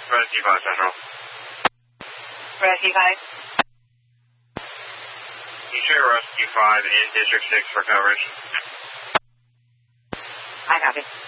Rescue 5 Central. Rescue 5. You share Rescue 5 in District 6 for coverage. I copy.